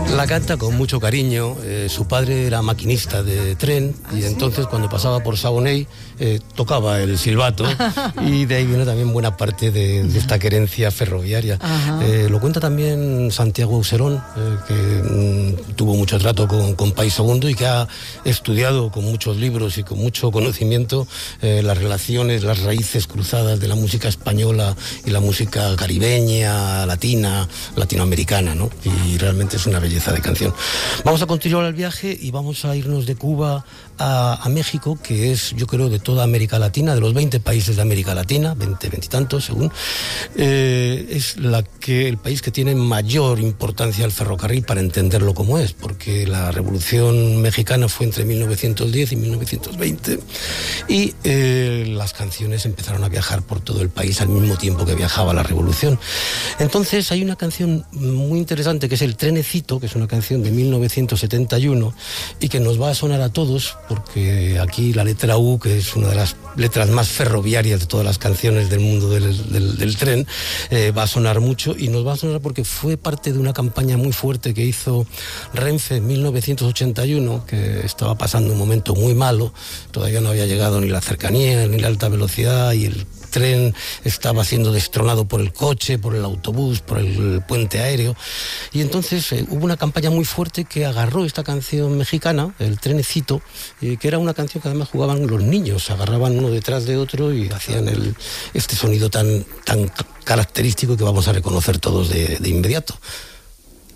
La canta con mucho cariño. Su padre era maquinista de tren y entonces cuando pasaba por Sagoney tocaba el silbato y de ahí viene también buena parte de esta querencia ferroviaria. Lo cuenta también Santiago Auserón, que tuvo mucho trato con País Segundo y que ha estudiado con muchos libros y con mucho conocimiento las relaciones, las raíces cruzadas de la música española y la música caribeña, latina, latinoamericana, ¿no? Y realmente es una belleza de canción. Vamos a continuar el viaje y vamos a irnos de Cuba a México, que es, yo creo, de toda América Latina, de los 20 países de América Latina, 20 y tantos según, es el país que tiene mayor importancia al ferrocarril para entenderlo como es, porque la Revolución Mexicana fue entre 1910 y 1920 y las canciones empezaron a viajar por todo el país al mismo tiempo que viajaba la Revolución. Entonces hay una canción muy interesante que es El Trenecito, que es una canción de 1971 y que nos va a sonar a todos porque aquí la letra U, que es una de las letras más ferroviarias de todas las canciones del mundo del tren, va a sonar mucho y nos va a sonar porque fue parte de una campaña muy fuerte que hizo Renfe en 1981, que estaba pasando un momento muy malo, todavía no había llegado ni la cercanía ni la alta velocidad y el tren estaba siendo destronado por el coche, por el autobús, por el puente aéreo. Y entonces hubo una campaña muy fuerte que agarró esta canción mexicana, El Trenecito, que era una canción que además jugaban los niños, se agarraban uno detrás de otro y hacían este sonido tan característico que vamos a reconocer todos de inmediato.